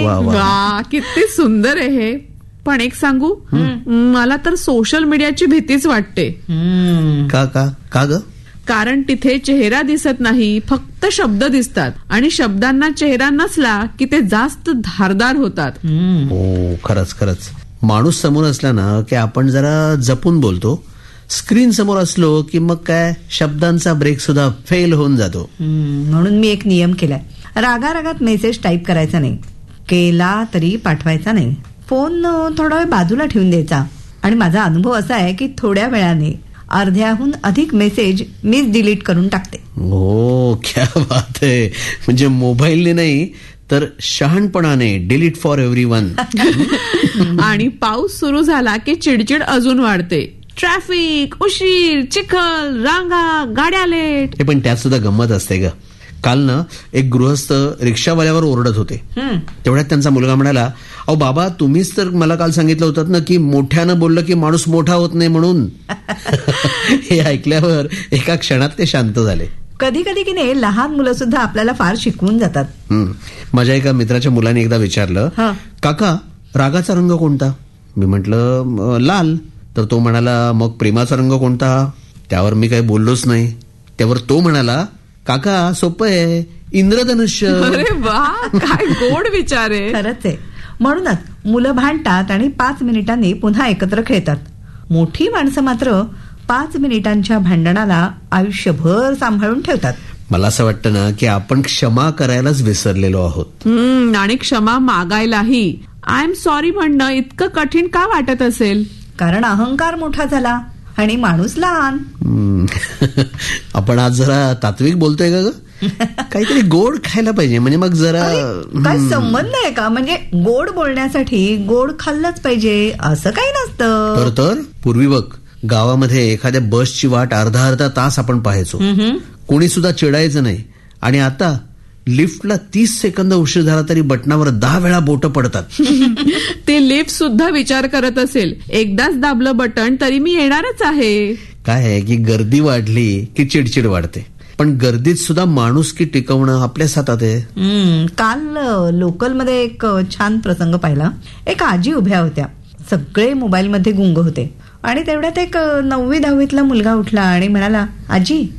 वा, किती सुंदर आहे हे. पण एक सांगू, मला तर सोशल मीडियाची भीतीच वाटते. का ग? कारण तिथे चेहरा दिसत नाही, फक्त शब्द दिसतात आणि शब्दांना चेहरा नसला की ते जास्त धारदार होतात. हो, खरंच. माणूस समोर असला ना की आपण जरा जपून बोलतो. स्क्रीन समोर असलो की मग काय शब्दांचा ब्रेक सुद्धा फेल होऊन जातो. म्हणून मी एक नियम केलाय. रागारागात मेसेज टाईप करायचा नाही, केला तरी पाठवायचा नाही. फोन थोडा वेळ बाजूला ठेवून द्यायचा. आणि माझा अनुभव असा आहे की थोड्या वेळाने अर्ध्याहून अधिक मेसेज मीच डिलीट करून टाकते. हो, क्या बात आहे. म्हणजे मोबाईलने नाही तर शहाणपणाने डिलीट फॉर एव्हरीवन. आणि पाऊस सुरू झाला की चिडचिड अजून वाढते. ट्रॅफिक, उशीर, चिखल, रांगा, गाड्या लेट. हे पण त्यात सुद्धा गंमत असते ग. काल ना एक गृहस्थ रिक्षावाल्यावर ओरडत होते. तेवढ्यात त्यांचा मुलगा म्हणाला, अहो बाबा, तुम्हीच तर मला काल सांगितलं होतं ना की मोठ्यानं बोललं की माणूस मोठा होत नाही म्हणून. हे ऐकल्यावर एका क्षणात ते शांत झाले. कधी कधी की नाही लहान मुलं सुद्धा आपल्याला फार शिकवून जातात. माझ्या एका मित्राच्या मुलाने एकदा विचारलं, काका रागाचा रंग कोणता? मी म्हटलं लाल. तर तो म्हणाला, मग प्रेमाचा रंग कोणता? त्यावर मी काही बोललोच नाही. त्यावर तो म्हणाला, काका सोपं आहे, इंद्रधनुष्य. अरे वा, काय गोड विचार आहे. खरंच आहे. म्हणूनच मुलं भांडतात आणि 5 मिनिटांनी पुन्हा एकत्र खेळतात. मोठी माणसं मात्र 5 मिनिटांच्या भांडणाला आयुष्यभर सांभाळून ठेवतात. मला असं वाटतं ना की आपण क्षमा करायलाच विसरलेलो आहोत. आणि क्षमा मागायलाही आय एम सॉरी म्हणणं इतकं कठीण का वाटत असेल? कारण अहंकार मोठा झाला आणि माणूस लहान. आपण आज जरा तात्विक बोलतोय का ग? काहीतरी गोड खायला पाहिजे, म्हणजे मग जरा. काय संबंध आहे का? म्हणजे गोड बोलण्यासाठी गोड खाल्लंच पाहिजे असं काही नसतं. तर पूर्वी बघ, गावामध्ये एखाद्या बसची वाट अर्धा तास आपण पाहायचो, कोणी सुद्धा चिडायचं नाही. आणि आता लिफ्टला 30 सेकंद उशीर झाला तरी बटनावर 10 वेळा बोटं पडतात. ते लिफ्ट सुद्धा विचार करत असेल, एकदाच दाबलं बटन तरी मी येणारच आहे. काय आहे की गर्दी वाढली की चिडचिड वाढते, पण गर्दीत सुद्धा माणुसकी टिकवणं आपल्याच हातात आहे. काल लोकलमध्ये एक छान प्रसंग पाहिला. एक आजी उभ्या होत्या, सगळे मोबाईलमध्ये गुंग होते. आणि तेवढ्यात एक 9वी-10वीतला मुलगा उठला आणि म्हणाला, आजी